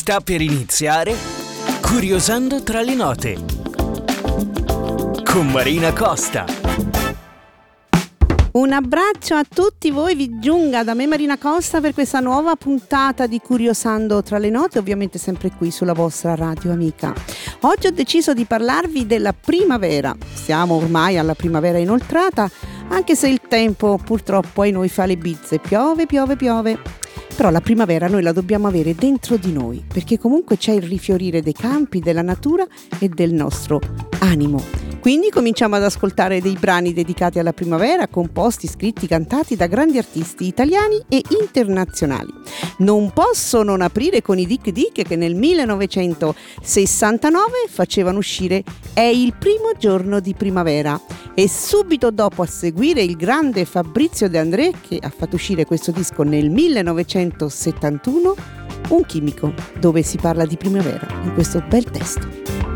Sta per iniziare Curiosando tra le note con Marina Costa. Un abbraccio a tutti voi, vi giunga da me Marina Costa per questa nuova puntata di Curiosando tra le note, ovviamente sempre qui sulla vostra radio amica. Oggi ho deciso di parlarvi della primavera. Siamo ormai alla primavera inoltrata, anche se il tempo purtroppo ai noi fa le bizze, piove. Però la primavera noi la dobbiamo avere dentro di noi, perché comunque c'è il rifiorire dei campi, della natura e del nostro animo. Quindi cominciamo ad ascoltare dei brani dedicati alla primavera, composti, scritti, cantati da grandi artisti italiani e internazionali. Non posso non aprire con i Dick Dick che nel 1969 facevano uscire È il primo giorno di primavera e subito dopo a seguire il grande Fabrizio De André che ha fatto uscire questo disco nel 1971, Un chimico, dove si parla di primavera in questo bel testo.